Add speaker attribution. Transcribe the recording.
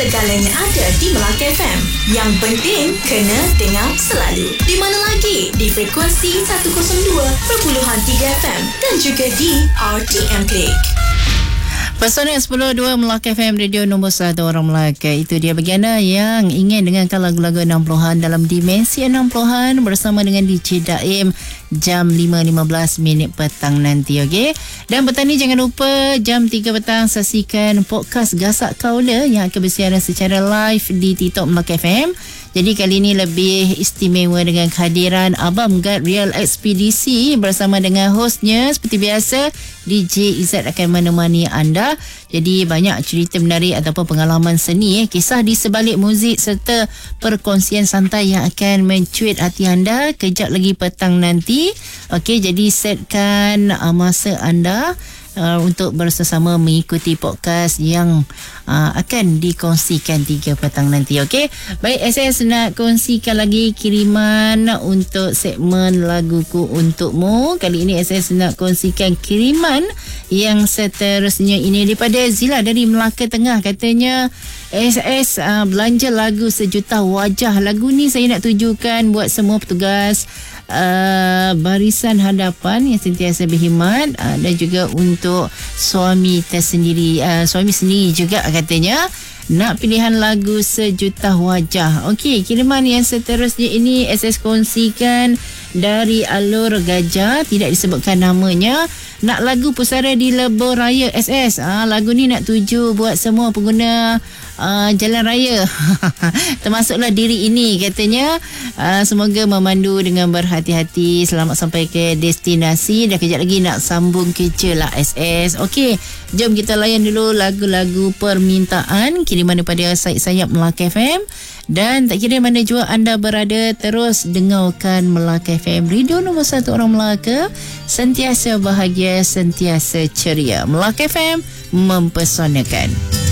Speaker 1: Segala-galanya ada di Melaka FM. Yang penting, kena dengar selalu. Di mana lagi? Di frekuensi 102.3 FM dan juga di RTM Click.
Speaker 2: Pesona 10.2 Melaka FM, radio nombor 1 orang Melaka. Itu dia bagi anda yang ingin dengarkan lagu-lagu 60-an dalam dimensi 60-an bersama dengan DJ Daim jam 5.15 petang nanti, okey? Dan petang ni jangan lupa jam 3 petang saksikan podcast Gasak Kaula yang akan bersiaran secara live di TikTok Melaka FM. Jadi kali ini lebih istimewa dengan kehadiran Abang Gad Real Ekspedisi bersama dengan hostnya seperti biasa DJ Izzat akan menemani anda. Jadi banyak cerita menarik ataupun pengalaman seni, kisah di sebalik muzik serta perkongsian santai yang akan mencuit hati anda kejap lagi petang nanti. Okey, jadi setkan masa anda untuk bersama mengikuti podcast yang akan dikongsikan 3 petang nanti. Okey, baik, saya nak kongsikan lagi kiriman untuk segmen Laguku Untukmu. Kali ini saya nak kongsikan kiriman yang seterusnya ini daripada Zila dari Melaka Tengah. Katanya SS belanja lagu Sejuta Wajah. Lagu ni saya nak tujukan buat semua petugas barisan hadapan yang sentiasa berkhidmat, dan juga untuk suami tersendiri, suami sendiri juga katanya nak pilihan lagu Sejuta Wajah. Okey, kiriman yang seterusnya ini SS kongsikan dari Alur Gajah, tidak disebutkan namanya. Nak lagu Pusara di Lebuh Raya SS. Lagu ni nak tuju buat semua pengguna jalan raya termasuklah diri ini katanya. Semoga memandu dengan berhati-hati, selamat sampai ke destinasi, dan kejap lagi nak sambung kerja lah SS. Okey, jom kita layan dulu lagu-lagu permintaan kiriman daripada Syed Sayap Melaka FM. Dan tak kira mana jua anda berada, terus dengarkan Melaka FM, radio nombor 1 orang Melaka, sentiasa bahagia, sentiasa ceria. Melaka FM mempesonakan.